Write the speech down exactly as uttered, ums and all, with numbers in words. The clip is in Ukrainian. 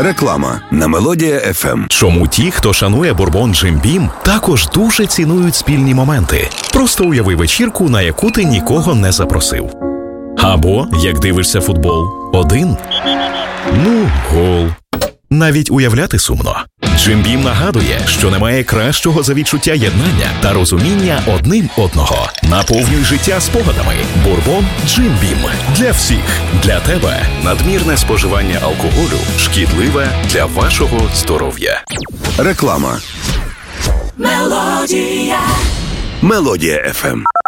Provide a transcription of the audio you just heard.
Реклама на Мелодія еф ем. Чому ті, хто шанує бурбон Jim Beam, також дуже цінують спільні моменти? Просто уяви вечірку, на яку ти нікого не запросив. Або, як дивишся футбол, один. Ну, гол. Навіть уявляти сумно. Jim Beam нагадує, що немає кращого за відчуття єднання та розуміння одним одного. Наповнюй життя спогадами. Бурбон Jim Beam. Для всіх. Для тебе. Надмірне споживання алкоголю шкідливе для вашого здоров'я. Реклама. Мелодія. Мелодія еф ем.